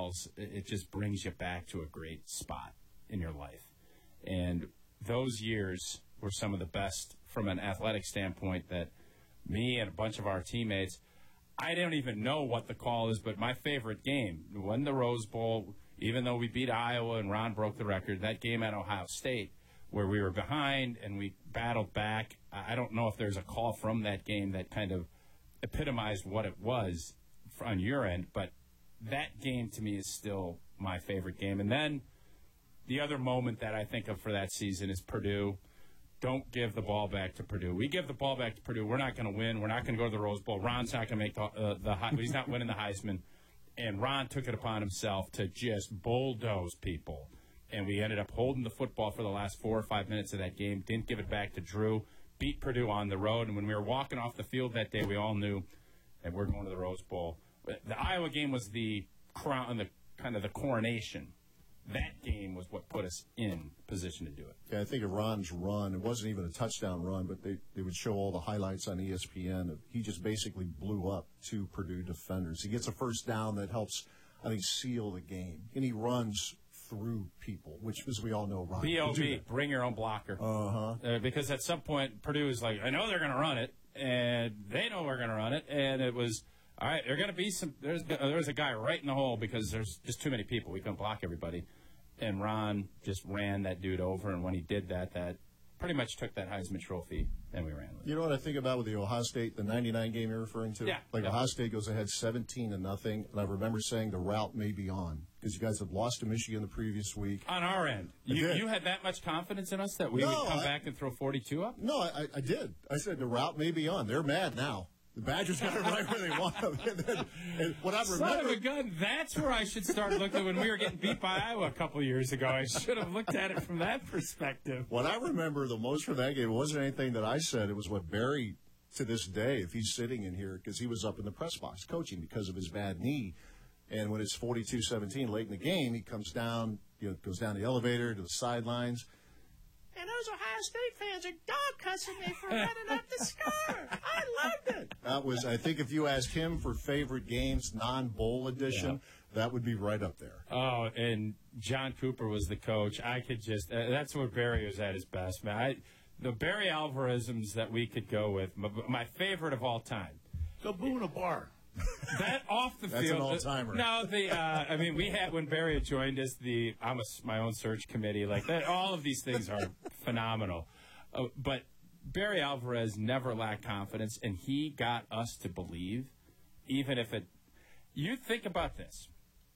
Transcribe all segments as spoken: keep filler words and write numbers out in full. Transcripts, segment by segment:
calls, it just brings you back to a great spot in your life. And those years were some of the best from an athletic standpoint that me and a bunch of our teammates, I don't even know what the call is, but my favorite game, won the Rose Bowl, even though we beat Iowa and Ron broke the record, that game at Ohio State where we were behind and we battled back. I don't know if there's a call from that game that kind of epitomized what it was on your end, but that game to me is still my favorite game. And then the other moment that I think of for that season is Purdue. Don't give the ball back to Purdue. We give the ball back to Purdue, we're not going to win. We're not going to go to the Rose Bowl. Ron's not going to make the, uh, the – he's not winning the Heisman. And Ron took it upon himself to just bulldoze people. And we ended up holding the football for the last four or five minutes of that game, didn't give it back to Drew, beat Purdue on the road. And when we were walking off the field that day, we all knew that we're going to the Rose Bowl. The Iowa game was the crown, the kind of the coronation. That game was what put us in position to do it. Yeah, I think of Ron's run. It wasn't even a touchdown run, but they, they would show all the highlights on E S P N. He just basically blew up two Purdue defenders. He gets a first down that helps, I think, seal the game. And he runs through people, which, as we all know, Ron. B O B, bring your own blocker. Uh-huh. Uh, because at some point, Purdue is like, I know they're going to run it, and they know we're going to run it, and it was, all right, there are going to be some, there's, there's a guy right in the hole because there's just too many people. We couldn't block everybody. And Ron just ran that dude over, and when he did that, that pretty much took that Heisman Trophy, and we ran with it. You know what I think about with the Ohio State, the ninety-nine game you're referring to? Yeah. Like yeah. Ohio State goes ahead seventeen to nothing, and I remember saying the route may be on because you guys had lost to Michigan the previous week. On our end. You, you had that much confidence in us that we no, would come I, back and throw forty-two up? No, I, I did. I said the route may be on. They're mad now. The Badgers got it right where they want them. And, then, and what I remember, Son of a gun, that's where I should start looking when we were getting beat by Iowa a couple years ago. I should have looked at it from that perspective. What I remember the most from that game wasn't anything that I said. It was what Barry, to this day, if he's sitting in here, because he was up in the press box coaching because of his bad knee. And when it's forty-two seventeen late in the game, he comes down, you know, goes down the elevator to the sidelines. And those Ohio State fans are dog cussing me for running up the score. I loved it. That was, I think, if you asked him for favorite games, non-bowl edition, yeah. that would be right up there. Oh, and John Cooper was the coach. I could just, uh, that's where Barry was at his best, man. I, the Barry Alvarezisms that we could go with, my, my favorite of all time. Go boo in a bar. That off the That's field. That's an all-timer. No, the, uh, I mean, we had, when Barry had joined us, the, I'm a, my own search committee, like that, all of these things are phenomenal. Uh, but Barry Alvarez never lacked confidence, and he got us to believe, even if it, you think about this.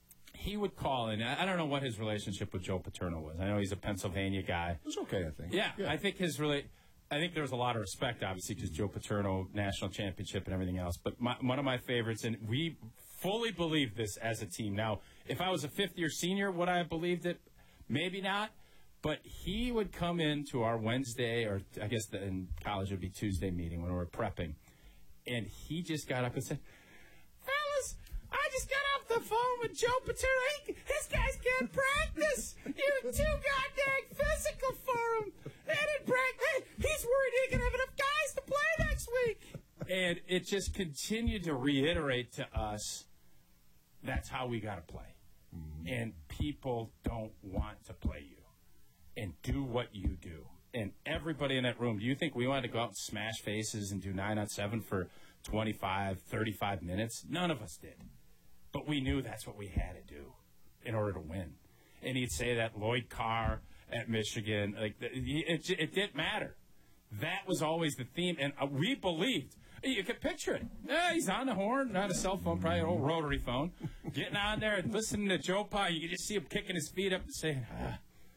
He would call in. I don't know what his relationship with Joe Paterno was. I know he's a Pennsylvania guy. It was okay, I think. Yeah, yeah. I think his really. I think there was a lot of respect, obviously, because Joe Paterno, national championship and everything else. But my, one of my favorites, and we fully believe this as a team. Now, if I was a fifth-year senior, would I have believed it? Maybe not. But he would come into our Wednesday, or I guess the, in college it would be Tuesday meeting when we were prepping, and he just got up and said, fellas, I just got off the phone with Joe Paterno. He, his guys can't practice. You're too goddamn physical for him. They didn't practice. He's worried he can have enough guys to play next week. And it just continued to reiterate to us, that's how we got to play. Mm-hmm. And people don't want to play you and do what you do. And everybody in that room, do you think we wanted to go out and smash faces and do nine on seven for twenty-five, thirty-five minutes? None of us did. But we knew that's what we had to do in order to win. And he'd say that Lloyd Carr at Michigan, like it, it didn't matter. That was always the theme, and we believed. You could picture it. Yeah, he's on the horn, not a cell phone, probably an old rotary phone, getting on there and listening to Joe Pa. You could just see him kicking his feet up and saying, ah,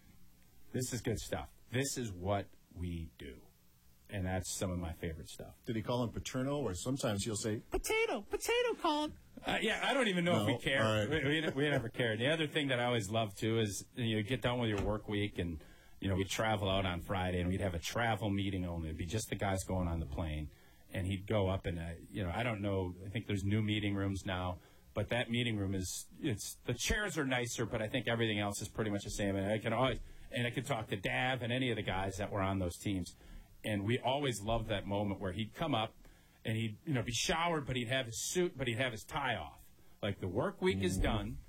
this is good stuff. This is what we do. And that's some of my favorite stuff. Did he call him Paterno, or sometimes he'll say, potato, potato, Colin? Uh, yeah, I don't even know no? if we care. Right. We, we, we never cared. The other thing that I always love, too, is you know, get done with your work week, and you know we'd travel out on Friday, and we'd have a travel meeting only. It'd be just the guys going on the plane. And he'd go up, and, uh, you know, I don't know, I think there's new meeting rooms now, but that meeting room is, it's, the chairs are nicer, but I think everything else is pretty much the same. And I can always, and I could talk to Dav and any of the guys that were on those teams. And we always loved that moment where he'd come up and he'd, you know, be showered, but he'd have his suit, but he'd have his tie off. Like the work week is done.